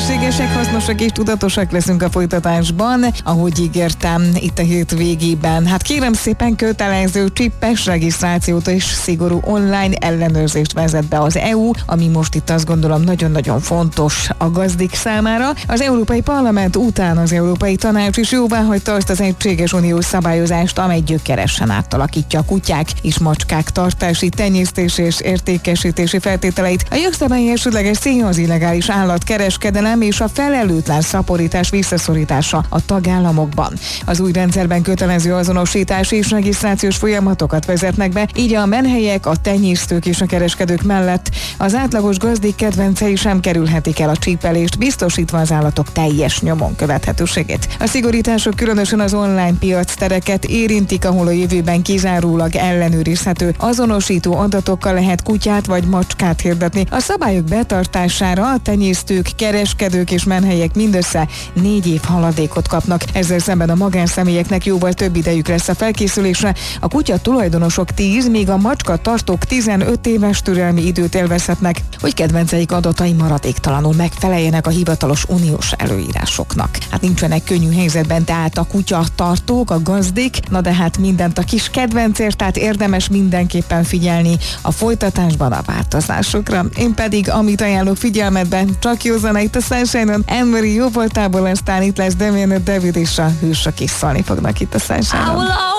egészségesek, hasznosak és tudatosak leszünk a folytatásban, ahogy ígértem itt a hét végében. Hát kérem szépen, kötelező csippes regisztrációt és szigorú online ellenőrzést vezet be az EU, ami most itt azt gondolom nagyon-nagyon fontos a gazdik számára. Az Európai Parlament után az Európai Tanács is jóváhagyta azt az egységes uniós szabályozást, amely gyökeresen átalakítja a kutyák és macskák tartási, tenyésztési és értékesítési feltételeit. A jogszabályi elsődleges célja az illegális állatkereskedelem és a felelőtlen szaporítás visszaszorítása a tagállamokban. Az új rendszerben kötelező azonosítás és regisztrációs folyamatokat vezetnek be, így a menhelyek, a tenyésztők és a kereskedők mellett az átlagos gazdik kedvencei sem kerülhetik el a csípelést, biztosítva az állatok teljes nyomon követhetőségét. A szigorítások különösen az online piactereket érintik, ahol a jövőben kizárólag ellenőrizhető azonosító adatokkal lehet kutyát vagy macskát hirdetni. A szabályok betartására a tenyésztők, kereskedők és menhelyek mindössze 4 év haladékot kapnak. Ezzel szemben a magánszemélyeknek jóval több idejük lesz a felkészülésre. A kutya tulajdonosok 10, míg a macska tartók 15 éves türelmi időt élvezhetnek, hogy kedvenceik adatai maradéktalanul megfeleljenek a hivatalos uniós előírásoknak. Hát nincsenek könnyű helyzetben tehát a kutya tartók, a gazdik, na de hát mindent a kis kedvencért, tehát érdemes mindenképpen figyelni a folytatásban a változásokra. Én pedig, amit ajánlok figyelmetbe, csak jó zene itt a Sunshine-on, emberi jóvoltából, aztán itt lesz Damian David és a hősök is szólni fognak itt a Sunshine-on.